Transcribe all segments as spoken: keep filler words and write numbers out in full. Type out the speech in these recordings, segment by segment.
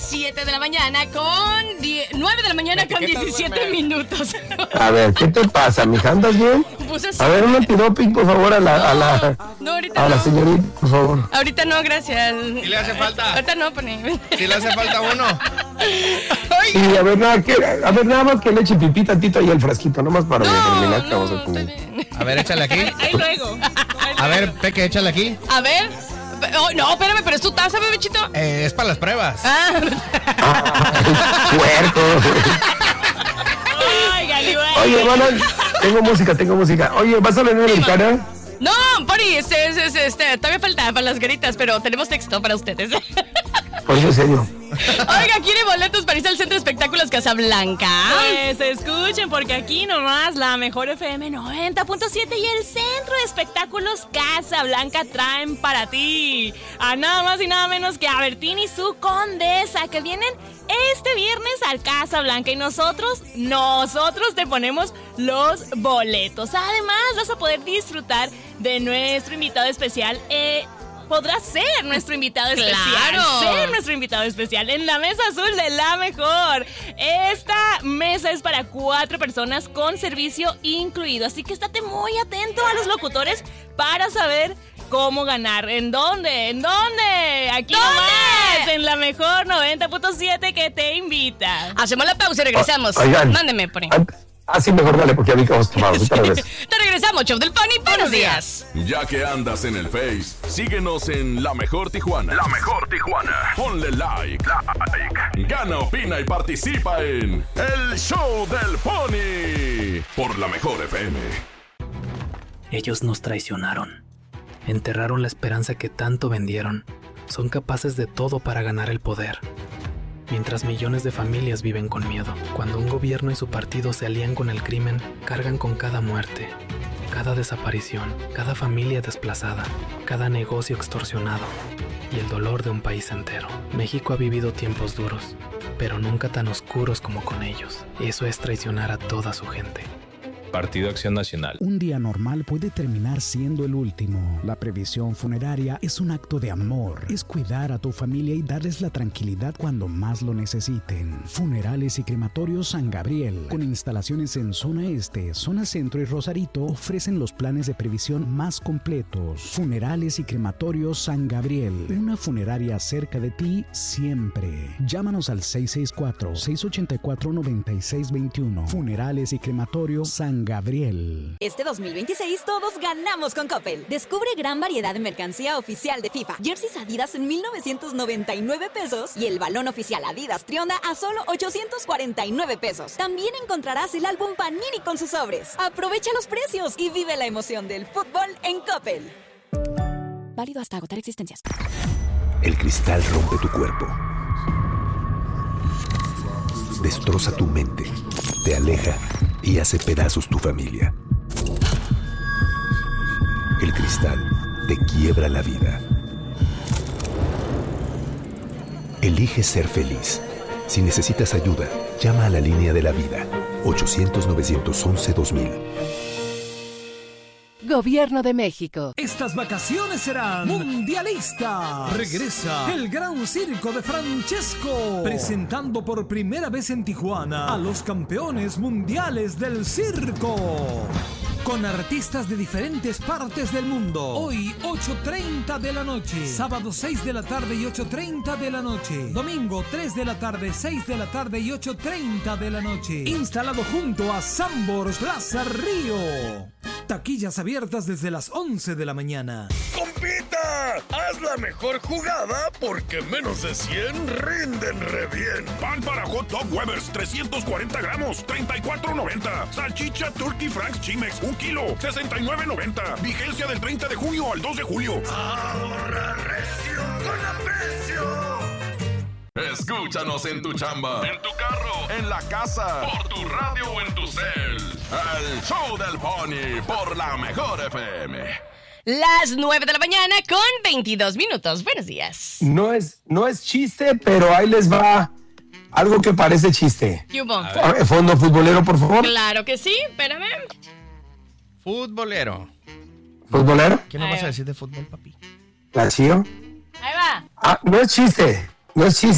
siete de la mañana con diez, nueve de la mañana con diecisiete minutos. A ver, ¿qué te pasa, mija? ¿Andas bien? Pues así. A ver, un antidoping, por favor, a la, a la, no, ahorita a no. la señorita, por favor. Ahorita no, gracias. ¿Sí le hace falta? Ahorita no, pone. ¿Sí le hace falta uno? Sí, a ver, nada, que, a ver, nada más que le eche pipí tantito ahí al frasquito, nomás para no, determinar que no, vamos a comer. A ver, échale aquí. Ahí luego. A ver, Peque, échale aquí. A ver. Oh, no, espérame, pero es tu taza, bebechito. Eh, es para las pruebas. Ah. Ah, puerco. Oigan, Oye, bueno, tengo música, tengo música. Oye, ¿vas a venir en cara? No, Pori, este, este, este, todavía falta para las garitas, pero tenemos texto para ustedes. Por eso, en serio. Oiga, ¿quiere boletos para irse al Centro de Espectáculos Casablanca? Pues escuchen, porque aquí nomás la mejor F M noventa punto siete y el Centro de Espectáculos Casablanca traen para ti a nada más y nada menos que a Bertín y su Condesa, que vienen este viernes al Casablanca y nosotros, nosotros te ponemos los boletos. Además, vas a poder disfrutar de nuestro invitado especial, eh... podrás ser nuestro invitado especial. ¡Claro! Ser nuestro invitado especial en la mesa azul de La Mejor. Esta mesa es para cuatro personas con servicio incluido. Así que estate muy atento a los locutores para saber cómo ganar. ¿En dónde? ¿En dónde? Aquí ¿Dónde? nomás, en La Mejor noventa punto siete que te invita. Hacemos la pausa y regresamos. O, oigan. Mándeme, Pony. Ah, sí, mejor dale, porque a mí que vamos tomado. Sí. Te regresamos, Show del Pony. Buenos días. Ya que andas en el Face, síguenos en La Mejor Tijuana. La Mejor Tijuana. Ponle like. Like. Gana, opina y participa en El Show del Pony. Por La Mejor F M. Ellos nos traicionaron. Enterraron la esperanza que tanto vendieron. Son capaces de todo para ganar el poder. Mientras millones de familias viven con miedo. Cuando un gobierno y su partido se alían con el crimen, cargan con cada muerte, cada desaparición, cada familia desplazada, cada negocio extorsionado y el dolor de un país entero. México ha vivido tiempos duros, pero nunca tan oscuros como con ellos. Eso es traicionar a toda su gente. Partido Acción Nacional. Un día normal puede terminar siendo el último. La previsión funeraria es un acto de amor. Es cuidar a tu familia y darles la tranquilidad cuando más lo necesiten. Funerales y Crematorios San Gabriel, con instalaciones en zona este, zona centro y Rosarito, ofrecen los planes de previsión más completos. Funerales y Crematorios San Gabriel, una funeraria cerca de ti siempre. Llámanos al seis seis cuatro, seis ocho cuatro, nueve seis dos uno. Funerales y Crematorios San Gabriel. Este dos mil veintiséis todos ganamos con Coppel. Descubre gran variedad de mercancía oficial de FIFA. Jerseys Adidas en mil novecientos noventa y nueve pesos y el balón oficial Adidas Trionda a solo ochocientos cuarenta y nueve pesos. También encontrarás el álbum Panini con sus sobres. Aprovecha los precios y vive la emoción del fútbol en Coppel. Válido hasta agotar existencias. El cristal rompe tu cuerpo. Destroza tu mente. Te aleja y hace pedazos tu familia. El cristal te quiebra la vida. Elige ser feliz. Si necesitas ayuda, llama a la línea de la vida. ochocientos, novecientos once, dos mil. Gobierno de México. Estas vacaciones serán mundialistas. Regresa el Gran Circo de Francesco, presentando por primera vez en Tijuana a los campeones mundiales del circo, con artistas de diferentes partes del mundo. Hoy, ocho treinta de la noche. Sábado, seis de la tarde y ocho treinta de la noche. Domingo, tres de la tarde, seis de la tarde y ocho treinta de la noche. Instalado junto a Sambors Plaza Río. Taquillas abiertas desde las once de la mañana. ¡Compita! Haz la mejor jugada porque menos de cien rinden re bien. Pan para hot dog Weber's, trescientos cuarenta gramos, treinta y cuatro noventa. Salchicha Turkey Franks Chimex, un kilo, sesenta y nueve noventa. Vigencia del treinta de junio al dos de julio. Ahorra recio con aprecio. Escúchanos en tu chamba, en tu carro, en la casa, por tu radio o en tu cel. El Show del Pony por La Mejor F M. Las nueve de la mañana con veintidós minutos. Buenos días. No es, no es chiste, pero ahí les va algo que parece chiste. ¿Qué hubo? Fondo futbolero, por favor. Claro que sí, espérame. Futbolero. ¿Futbolero? ¿Qué nos vas a decir de fútbol, papi? ¿La Chío? Ahí va. Ah, no es chiste. No es chiste.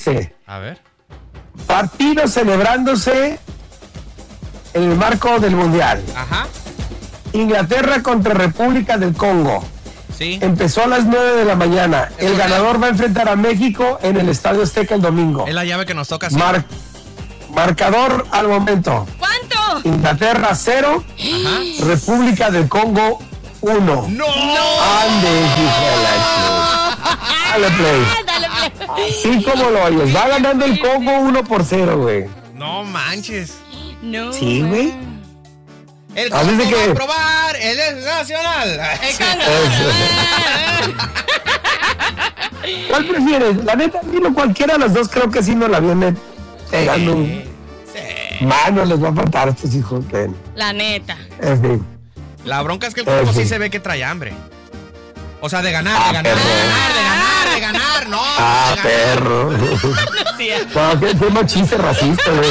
A ver. Partido celebrándose en el marco del Mundial. Ajá. Inglaterra contra República del Congo. Sí. Empezó a las nueve de la mañana. El ganador va a enfrentar a México en el Estadio Azteca el domingo. Es la llave que nos toca hacer. Mar- marcador al momento. ¿Cuánto? Inglaterra cero. Ajá. República del Congo uno. ¡No! Ande, hijo de la chica. Dale play. Dale, play. Así como lo oyes. Va ganando el Congo uno por cero, güey. No manches. No. Sí, güey. El Así de Congo que- va a probar, él es nacional. El Congo. ¿Cuál prefieres? La neta, dilo cualquiera de las dos, creo que sí nos la viene pegando. un- Mano, les va a faltar a estos hijos. Ven. La neta. En fin. La bronca es que el Congo sí se ve que trae hambre. O sea, de ganar, de ganar, de ganar, de ganar, de ganar, no. Ah, de ganar. perro. Sí. No, qué, qué machista racista, güey.